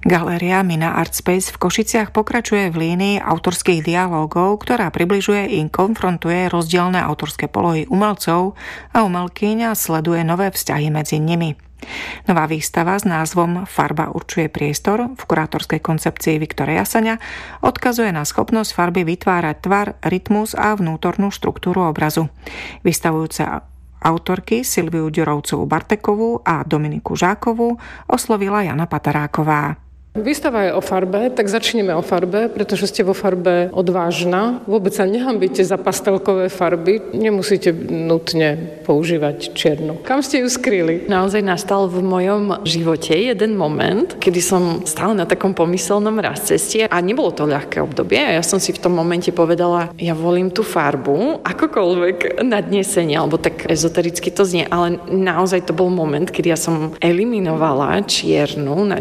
Galéria Mina Art Space v Košiciach pokračuje v línii autorských dialógov, ktorá približuje i konfrontuje rozdielne autorské polohy umelcov a umelkyň a sleduje nové vzťahy medzi nimi. Nová výstava s názvom Farba určuje priestor v kurátorskej koncepcii Viktora Jasaňa odkazuje na schopnosť farby vytvárať tvar, rytmus a vnútornú štruktúru obrazu. Vystavujúce autorky Silviu Ďurovcovú-Bartekovú a Dominiku Žákovú oslovila Jana Pataráková. Výstava je o farbe, tak začneme o farbe, pretože ste vo farbe odvážna. Vôbec sa nehambíte za pastelkové farby, nemusíte nutne používať čiernu. Kam ste ju skryli? Naozaj nastal v mojom živote jeden moment, kedy som stále na takom pomyselnom razceste a nebolo to ľahké obdobie. Ja som si v tom momente povedala, ja volím tú farbu, akokoľvek nadnesenie, alebo tak ezotericky to znie, ale naozaj to bol moment, kedy ja som eliminovala čiernu na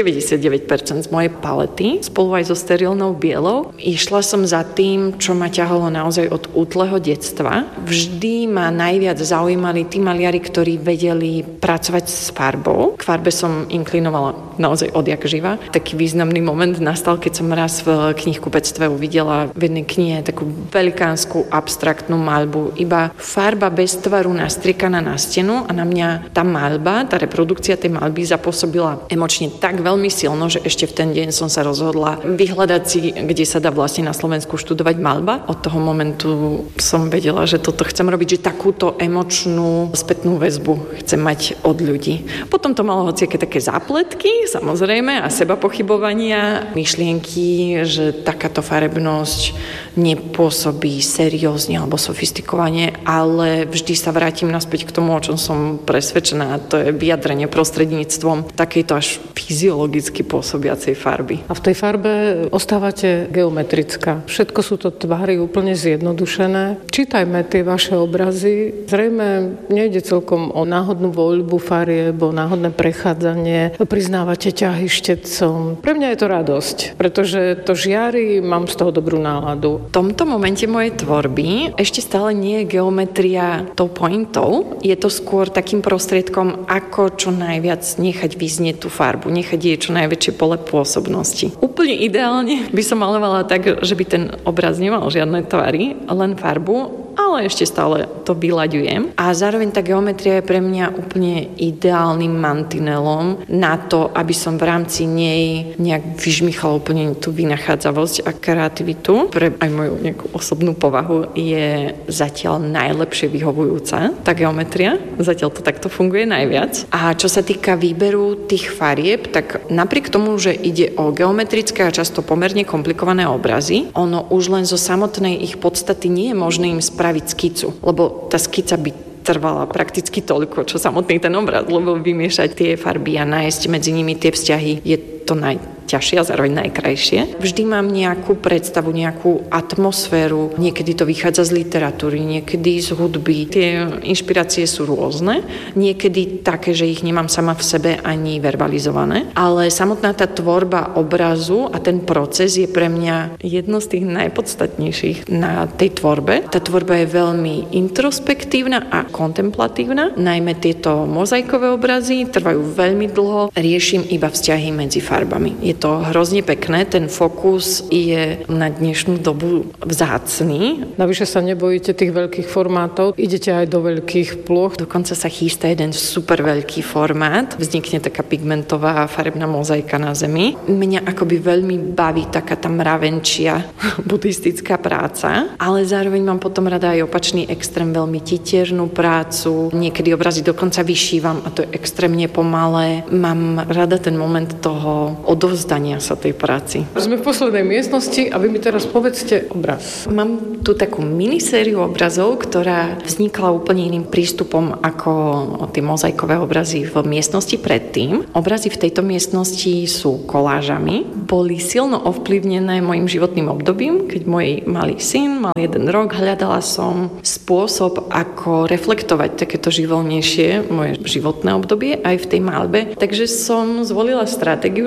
99% z mojej palety, spolu aj so sterilnou bielou. Išla som za tým, čo ma ťahalo naozaj od útleho detstva. Vždy ma najviac zaujímali tí maliari, ktorí vedeli pracovať s farbou. K farbe som inklinovala naozaj odjak živa. Taký významný moment nastal, keď som raz v knihkupectve uvidela v jednej knihe takú velikánsku abstraktnú maľbu. Iba farba bez tvaru nastriekaná na stenu a na mňa tá maľba, tá reprodukcia tej maľby zapôsobila emočne tak veľmi silno, že ešte v ten deň som sa rozhodla vyhľadať si, kde sa dá vlastne na Slovensku študovať maľba. Od toho momentu som vedela, že toto chcem robiť, že takúto emočnú spätnú väzbu chcem mať od ľudí. Potom to malo hociaké také zápletky, samozrejme, a seba pochybovania, myšlienky, že takáto farebnosť nepôsobí seriózne alebo sofistikovane, ale vždy sa vrátim naspäť k tomu, o čom som presvedčená, a to je vyjadrenie prostredníctvom takejto až fyziologicky pôsobiacej farby. A v tej farbe ostávate geometrická. Všetko sú to tvary úplne zjednodušené. Čítajme tie vaše obrazy. Zrejme nejde celkom o náhodnú voľbu farieb, o náhodné prechádzanie. Priznávate ťahy štecom. Pre mňa je to radosť, pretože to žiari, mám z toho dobrú náladu. V tomto momente mojej tvorby ešte stále nie je geometria tou pointou. Je to skôr takým prostriedkom, ako čo najviac nechať vyznieť tú farbu, nechať jej čo najväčšie pole pôsobnosti. Úplne ideálne by som malovala tak, že by ten obraz nemal žiadne tvary, len farbu, ale ešte stále to vyľaďujem. A zároveň tá geometria je pre mňa úplne ideálnym mantinelom na to, aby som v rámci nej nejak vyžmichala úplne tú vynachádzavosť a kreativitu. Pre aj moju nejakú osobnú povahu je zatiaľ najlepšie vyhovujúca tá geometria. Zatiaľ to takto funguje najviac. A čo sa týka výberu tých farieb, tak napriek tomu, že ide o geometrické a často pomerne komplikované obrazy, ono už len zo samotnej ich podstaty nie je možné im spraviť skicu, lebo tá skica by trvala prakticky toľko, čo samotný ten obraz, lebo vymiešať tie farby a nájsť medzi nimi tie vzťahy je to najťažšie a zároveň najkrajšie. Vždy mám nejakú predstavu, nejakú atmosféru, niekedy to vychádza z literatúry, niekedy z hudby. Tie inšpirácie sú rôzne, niekedy také, že ich nemám sama v sebe ani verbalizované, ale samotná tá tvorba obrazu a ten proces je pre mňa jedno z tých najpodstatnejších na tej tvorbe. Tá tvorba je veľmi introspektívna a kontemplatívna, najmä tieto mozaikové obrazy trvajú veľmi dlho, riešim iba vzťahy medzi farbami. Je to hrozne pekné, ten fokus je na dnešnú dobu vzácny. Navyše sa nebojíte tých veľkých formátov, idete aj do veľkých ploch. Dokonca sa chystá jeden super veľký formát, vznikne taká pigmentová farebná mozaika na zemi. Mňa akoby veľmi baví taká tá mravenčia buddhistická práca, ale zároveň mám potom rada aj opačný extrém, veľmi titiernú prácu. Niekedy obrazy dokonca vyšívam a to je extrémne pomalé. Mám rada ten moment toho odovzdania sa tej práci. Sme v poslednej miestnosti a vy mi teraz povedzte obraz. Mám tu takú minisériu obrazov, ktorá vznikla úplne iným prístupom ako tie mozaikové obrazy v miestnosti predtým. Obrazy v tejto miestnosti sú kolážami. Boli silno ovplyvnené mojim životným obdobím, keď môj malý syn mal 1 rok. Hľadala som spôsob, ako reflektovať takéto živelnejšie moje životné obdobie aj v tej maľbe. Takže som zvolila stratégiu,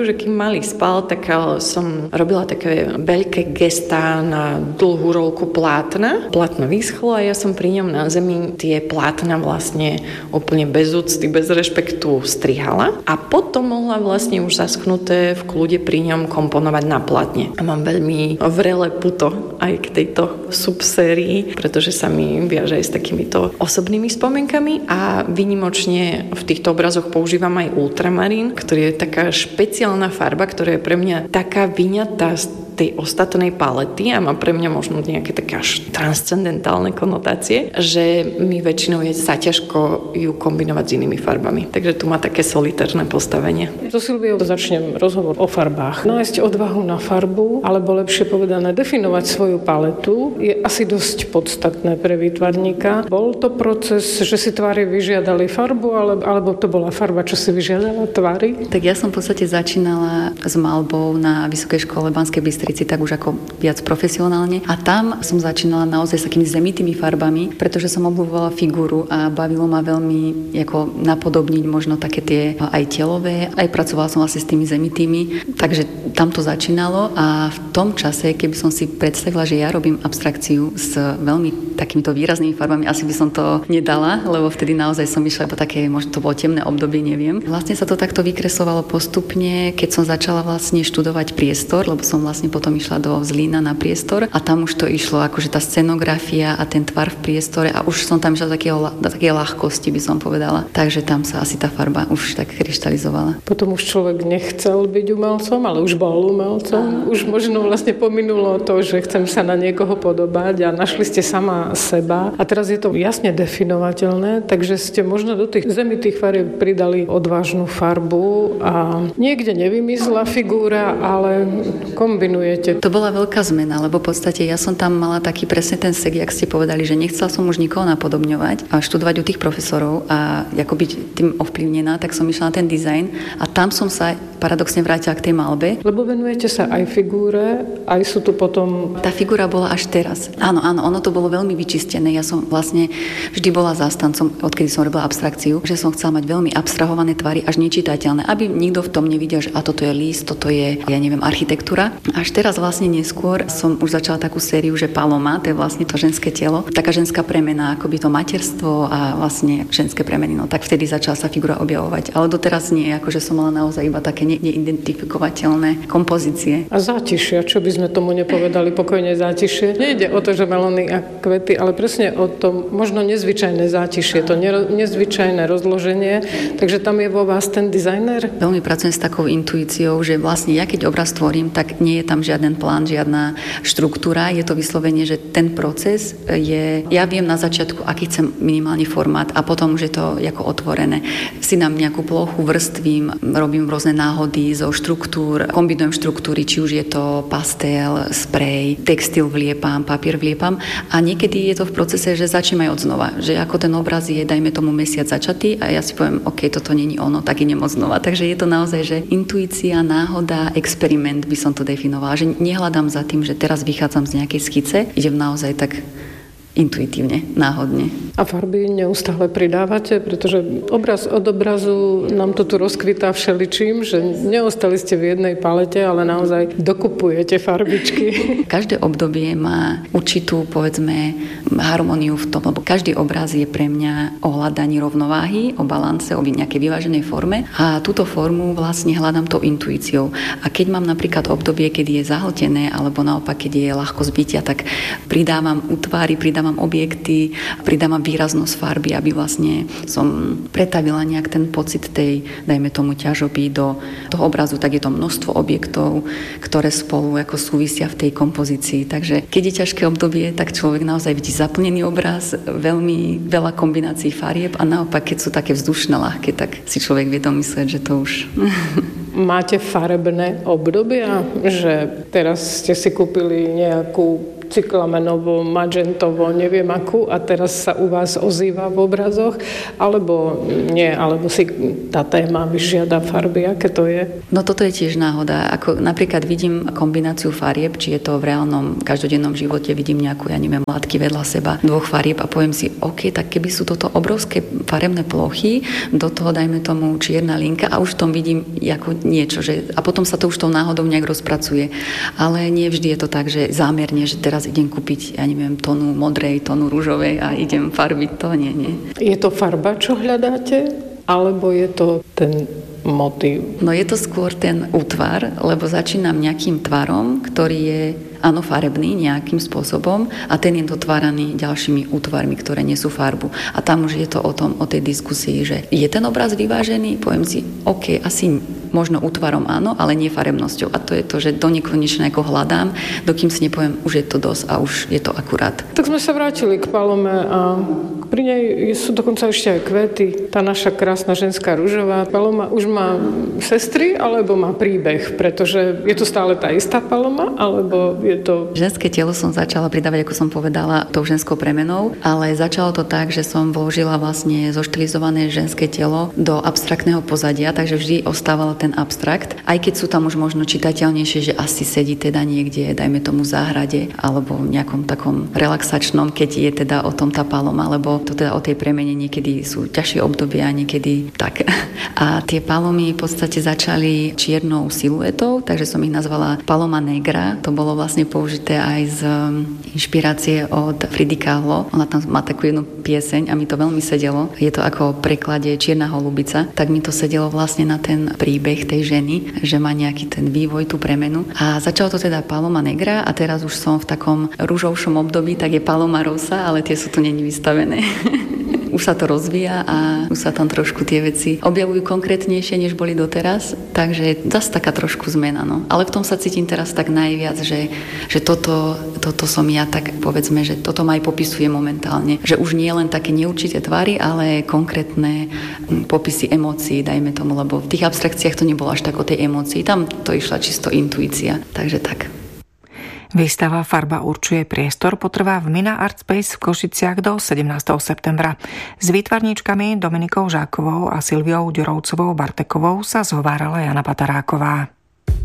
že kým malý spal, tak som robila také veľké gestá na dlhú rolku plátna. Plátno vyschlo a ja som pri ňom na zemi tie plátna vlastne úplne bez úcty, bez rešpektu strihala a potom mohla vlastne už zaschnuté v kľude pri ňom komponovať na plátne. A mám veľmi vrelé puto aj k tejto subsérii, pretože sa mi viaže aj s takýmito osobnými spomienkami a výnimočne v týchto obrazoch používam aj ultramarín, ktorý je taká špeciálna farba, ktorá je pre mňa taká vyňatá z tej ostatnej palety a má pre mňa možno nejaké také až transcendentálne konotácie, že mi väčšinou je zaťažko ju kombinovať s inými farbami. Takže tu má také solitárne postavenie. So Silviou začnem rozhovor o farbách. Nájsť odvahu na farbu, alebo lepšie povedané definovať svoju paletu, je asi dosť podstatné pre výtvarníka. Bol to proces, že si tvári vyžiadali farbu, alebo to bola farba, čo si vyžiadala tvári? Tak ja som v podstate začínala s malbou na Vysokej škole Banskej Bystrici, tak už ako viac profesionálne. A tam som začínala naozaj s takými zemitými farbami, pretože som obľúbovala figúru a bavilo ma veľmi ako napodobniť možno také tie aj telové, aj pracovala som asi s tými zemitými, takže tam to začínalo a v tom čase, keby som si predstavila, že ja robím abstrakciu s veľmi takýmito výraznými farbami, asi by som to nedala, lebo vtedy naozaj som išla po také, možno to bolo temné obdobie, neviem. Vlastne sa to takto vykresovalo postupne, keď som začala vlastne študovať priestor, lebo som vlastne potom išla do Zlína na priestor a tam už to išlo akože tá scenografia a ten tvar v priestore a už som tam išla do takej ľahkosti, by som povedala. Takže tam sa asi tá farba už tak kryštalizovala. Potom už človek nechcel byť umelcom, ale už bol umelcom. Už možno vlastne pominulo to, že chcem sa na niekoho podobať a našli ste sama seba. A teraz je to jasne definovateľné, takže ste možno do tých zemitých farieb pridali odvážnu farbu a niekde nevymizla figúra, ale kombinujete. To bola veľká zmena, lebo v podstate ja som tam mala taký presne ten sek, jak ste povedali, že nechcela som už nikoho napodobňovať a študovať u tých profesorov a ako byť tým ovplyvnená, tak som išla na ten dizajn a tam som sa paradoxne vrátila k tej malbe. Lebo venujete sa aj figúre, aj sú tu potom... Tá figúra bola až teraz. Áno, ono to bolo veľmi vyčistené. Ja som vlastne vždy bola zástancom, odkedy som robila abstrakciu, že som chcela mať veľmi abstrahované tvary, až nečitateľné, aby nikto v tom nevidel, že a toto je list, toto je, ja neviem, architektúra. Až teraz vlastne neskôr som už začala takú sériu, že Paloma, to je vlastne to ženské telo, taká ženská premena, akoby to materstvo a vlastne ženské premeny. No tak vtedy začala sa figúra objavovať. Ale doteraz nie, akože som mala naozaj iba také neidentifikovateľné kompozície. A zátišia, čo by sme tomu nepovedali, pokojne zátišie. Nejde o to, že melóny a kvety, ale presne o to možno nezvyčajné zátišie, to nezvyčajné rozloženie. Takže tam je vo vás ten dizajner? Veľmi pracujem s takou intuíciou, že vlastne ja keď obraz tvorím, tak nie je tam žiaden plán, žiadna štruktúra. Je to vyslovene, že ten proces je, ja viem na začiatku, aký chcem minimálny formát a potom už je to ako otvorené. Si dám nejakú plochu, vrstvím, robím rôzne náhody zo štruktúr, kombinujem štruktúry, či už je to pastel, sprej, textil vliepam, papier vliepam a niekedy je to v procese, že začnem aj odznova, že ako ten obraz je, dajme tomu mesiac začatý a ja si poviem, OK, toto není ono, tak idem odznova. Takže je to naozaj, že intuícia, náhoda, experiment by som to definovala, že nehľadám za tým, že teraz vychádzam z nejakej skice, idem naozaj tak intuitívne, náhodne. A farby neustále pridávate, pretože obraz od obrazu nám to tu rozkvitá všeličím, že neostali ste v jednej palete, ale naozaj dokupujete farbičky. Každé obdobie má určitú, povedzme, harmóniu v tom, lebo každý obraz je pre mňa o hľadaní rovnováhy, o balance, o nejakej vyváženej forme a túto formu vlastne hľadám tou intuíciou. A keď mám napríklad obdobie, kedy je zahltené, alebo naopak, keď je ľahko zbytia, tak pridávam útvary, pridávam objekty, pridávam výraznosť farby, aby vlastne som pretavila nejak ten pocit tej, dajme tomu, ťažoby do toho obrazu, tak je to množstvo objektov, ktoré spolu ako súvisia v tej kompozícii. Takže keď je ťažké obdobie, tak človek naozaj vidí zaplnený obraz, veľmi veľa kombinácií farieb a naopak, keď sú také vzdušné, ľahké, tak si človek vie domyslieť, že to už... Máte farebné obdobia, že teraz ste si kúpili nejakú cyklamenovo, magenovo, neviem akú a teraz sa u vás ozýva v obrazoch, alebo nie, alebo si tá téma vyžiada farby, aké to je? No toto je tiež náhoda. Ako napríklad vidím kombináciu farieb, či je to v reálnom každodennom živote, vidím nejakú, látky vedľa seba, dvoch farieb a poviem si, OK, tak keby sú toto obrovské farebné plochy, do toho dajme tomu čierna linka a už v tom vidím ako niečo, a potom sa to už tou náhodou nejak rozpracuje. Ale nie vždy je to tak, že zámerne, že teraz idem kúpiť, tónu modrej, tónu ružovej a idem farbiť to, nie. Je to farba, čo hľadáte? Alebo je to ten motív? No je to skôr ten útvar, lebo začínam nejakým tvarom, ktorý je farebný nejakým spôsobom a ten je dotváraný ďalšími útvarmi, ktoré nesú farbu. A tam už je to o tej diskusii, že je ten obraz vyvážený, poviem si, OK, asi možno útvarom áno, ale nie farebnosťou. A to je to, že do nekonečna hľadám, dokým si nepoviem, už je to dosť a už je to akurát. Tak sme sa vrátili k Palome a pri nej sú dokonca ešte aj kvety. Tá naša krásna ženská ružová. Paloma už má sestry, alebo má príbeh? Pretože je to stále tá istá Paloma, alebo je to... Ženské telo som začala pridávať, ako som povedala, tou ženskou premenou, ale začalo to tak, že som vložila vlastne zoštilizované ženské telo do abstraktného pozadia, takže vždy ostával ten abstrakt, aj keď sú tam už možno čitateľnejšie, že asi sedí teda niekde, dajme tomu v záhrade, alebo v nejakom takom relaxačnom, keď je teda o tom tá Paloma, lebo to teda o tej premene niekedy sú ťažšie obdobia, niekedy tak. A tie Palomy v podstate začali čiernou siluetou, takže som ich nazvala Paloma negra. To bolo vlastne použité aj z inšpirácie od Fridy Kahlo. Ona tam má takú jednu pieseň a mi to veľmi sedelo. Je to ako v preklade Čierna holubica, tak mi to sedelo vlastne na ten príbeh tej ženy, že má nejaký ten vývoj, tú premenu. A začalo to teda Paloma negra a teraz už som v takom ružovšom období, tak je Paloma rosa, ale tie sú tu není vystavené. Už sa to rozvíja a už sa tam trošku tie veci objavujú konkrétnejšie, než boli doteraz. Takže zase taká trošku zmena. No. Ale v tom sa cítim teraz tak najviac, že toto som ja, tak povedzme, že toto ma aj popisuje momentálne. Že už nie len také neurčité tvary, ale konkrétne popisy emócií, dajme tomu, lebo v tých abstrakciách to nebolo až tak o tej emócii. Tam to išla čisto intuícia. Takže tak. Výstava Farba určuje priestor potrvá v Mina Art Space v Košiciach do 17. septembra. S výtvarníčkami Dominikou Žákovou a Silviou Ďurovcovou Bartekovou sa zhovárala Jana Pataráková.